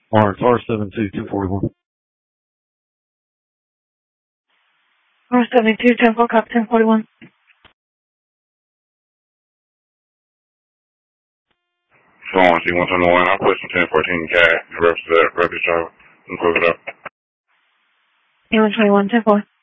R72-1041. R72-10-4, copy 1041. So on, C-121, I'm pushing 1014 cat, the rest of that refuge driver. I'm close it up. C-121, 10-4.